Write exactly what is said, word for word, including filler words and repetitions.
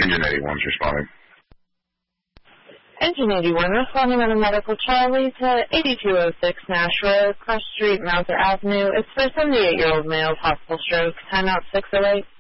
Engine eighty-one's responding. Engine eighty-one responding on a medical Charlie to eighty-two oh six Nash Road, Cross Street, Mountain Avenue. It's for a seventy-eight-year-old male, possible stroke. Timeout six oh eight.